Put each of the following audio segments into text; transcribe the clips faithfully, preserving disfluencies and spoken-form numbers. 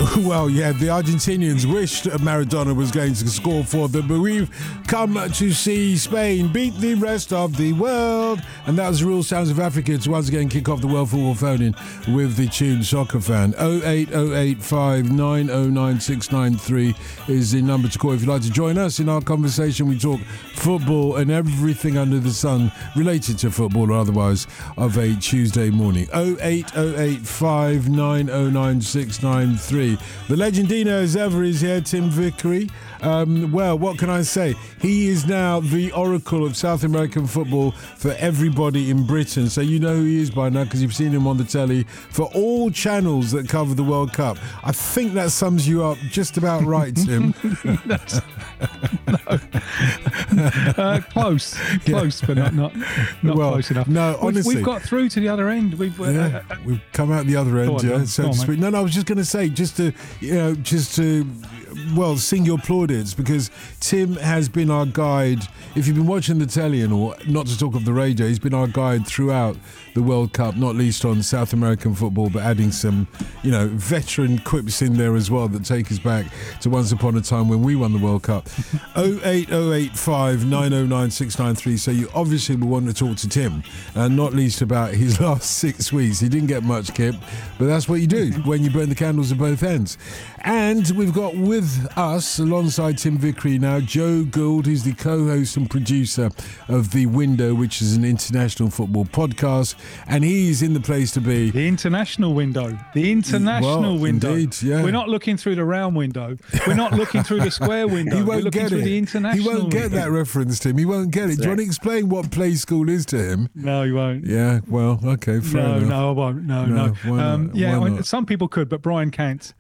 Well, yeah, the Argentinians wished Maradona was going to score for them, but we've come to see Spain beat the rest of the world. And that was the Real Sounds of Africa to once again kick off the World Football Phone-In with the tune Soccer Fan. oh eight oh eight five nine oh nine six nine three is the number to call if you'd like to join us in our conversation. We talk football and everything under the sun related to football or otherwise of a Tuesday morning. oh eight oh eight five nine oh nine six nine three. The Legendino as ever is here, Tim Vickery. Um, well, what can I say? He is now the oracle of South American football for everybody in Britain. So you know who he is by now because you've seen him on the telly for all channels that cover the World Cup. I think that sums you up just about right, Tim. That's, no. uh, close, close, but not not, not well, close enough. No, honestly, we've, we've got through to the other end. We've uh, yeah, uh, we've come out the other end, on, yeah, man. so Go to on, speak. No, no, I was just going to say, just to you know, just to well, sing your plaudits because Tim has been our guide. If you've been watching the telly and all, not to talk of the radio, he's been our guide throughout the World Cup, not least on South American football, but adding some, you know, veteran quips in there as well that take us back to once upon a time when we won the World Cup. oh eight oh eight five nine oh nine six nine three. So you obviously will want to talk to Tim, and not least about his last six weeks. He didn't get much, Kip, but that's what you do when you burn the candles at both ends. And we've got with us, alongside Tim Vickery now, Joe Gould. He's the co-host and producer of The Window, which is an international football podcast, and he's in the place to be. The international window. The international well, window. Indeed, yeah. We're not looking through the round window. We're not looking through the square window. He won't We're looking get through it. the international He won't get window. that reference, Tim. He won't get it. Do you want to explain what Play School is to him? No, he won't. Yeah, well, okay, fair no, enough. No, I won't. No, No, no. why not? Um, yeah, Why I mean, not? some people could, but Brian can't.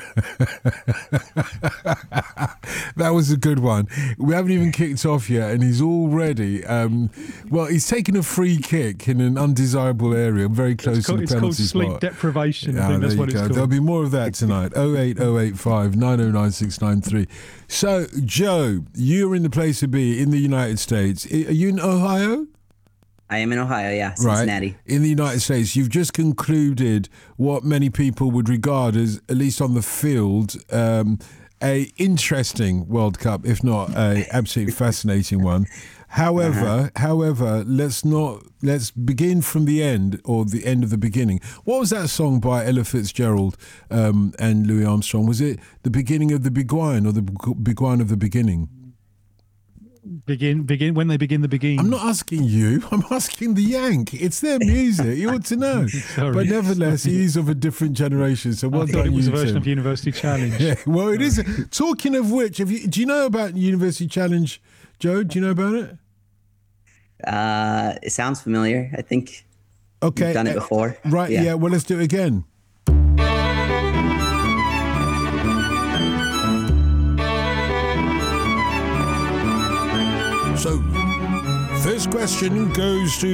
That was a good one. We haven't even kicked off yet, and he's already, um, well, he's taken a free kick in an undesirable area, very close It's called, to the it's called penalty sleep spot. deprivation. Yeah, I think that's there what you it's go. called. There'll be more of that tonight. oh eight oh eight five nine oh nine six nine three. So, Joe, you're in the place to be in the United States. Are you in Ohio? I am in Ohio, yeah, Right. Cincinnati. In the United States, you've just concluded what many people would regard as, at least on the field, um, a interesting World Cup, if not a absolutely fascinating one. However, uh-huh. however, let's not let's begin from the end or the end of the beginning. What was that song by Ella Fitzgerald um, and Louis Armstrong? Was it the beginning of the Beguine or the Beguine of the beginning? Begin, begin when they begin the begin. I'm not asking you. I'm asking the Yank. It's their music. You ought to know. Sorry. But nevertheless, he is of a different generation. So well I thought done, it was you a version two. of University Challenge. Yeah, well, it is. Talking of which, have you, do you know about University Challenge, Joe? Do you know about it? Uh, it sounds familiar. I think Okay, you've done it before. Uh, right? Yeah. yeah. Well, let's do it again. So, first question goes to